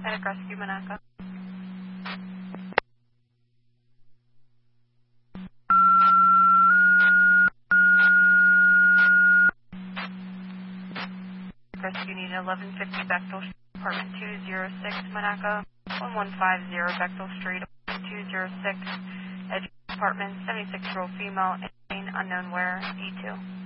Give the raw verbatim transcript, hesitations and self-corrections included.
Medic Rescue Monaco. Rescue need eleven fifty Bechtel Street, apartment two oh six, Monaco. one one five zero Bechtel Street, two oh six, Edge Apartment, seventy-six-year-old female, unknown where, E two.